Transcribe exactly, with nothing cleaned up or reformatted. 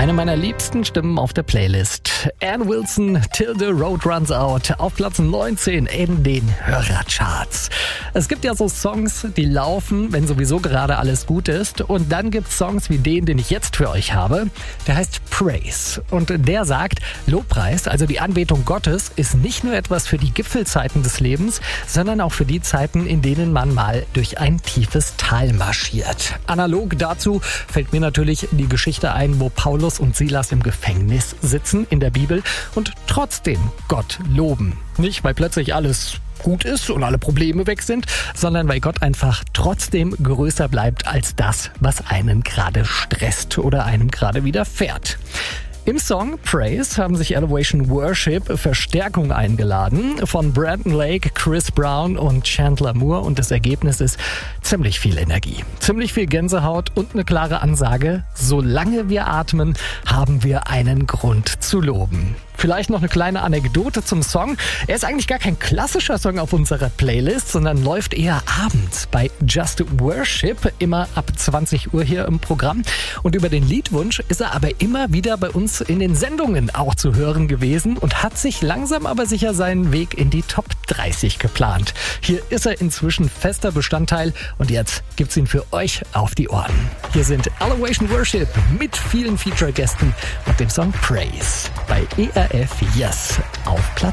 Eine meiner liebsten Stimmen auf der Playlist. Ann Wilson, Till the Road Runs Out, auf Platz neunzehn in den Hörercharts. Es gibt ja so Songs, die laufen, wenn sowieso gerade alles gut ist. Und dann gibt es Songs wie den, den ich jetzt für euch habe. Der heißt Praise. Und der sagt, Lobpreis, also die Anbetung Gottes, ist nicht nur etwas für die Gipfelzeiten des Lebens, sondern auch für die Zeiten, in denen man mal durch ein tiefes Tal marschiert. Analog dazu fällt mir natürlich die Geschichte ein, wo Paulus und Silas im Gefängnis sitzen in der Bibel und trotzdem Gott loben. Nicht, weil plötzlich alles gut ist und alle Probleme weg sind, sondern weil Gott einfach trotzdem größer bleibt als das, was einen gerade stresst oder einem gerade widerfährt. Im Song Praise haben sich Elevation Worship Verstärkung eingeladen von Brandon Lake, Chris Brown und Chandler Moore und das Ergebnis ist ziemlich viel Energie, ziemlich viel Gänsehaut und eine klare Ansage, solange wir atmen, haben wir einen Grund zu loben. Vielleicht noch eine kleine Anekdote zum Song. Er ist eigentlich gar kein klassischer Song auf unserer Playlist, sondern läuft eher abends bei Just Worship, immer ab zwanzig Uhr hier im Programm. Und über den Liedwunsch ist er aber immer wieder bei uns in den Sendungen auch zu hören gewesen und hat sich langsam aber sicher seinen Weg in die Top dreißig geplant. Hier ist er inzwischen fester Bestandteil und jetzt gibt's ihn für euch auf die Ohren. Hier sind Elevation Worship mit vielen Feature-Gästen und dem Song Praise bei E R F Yes auf Platz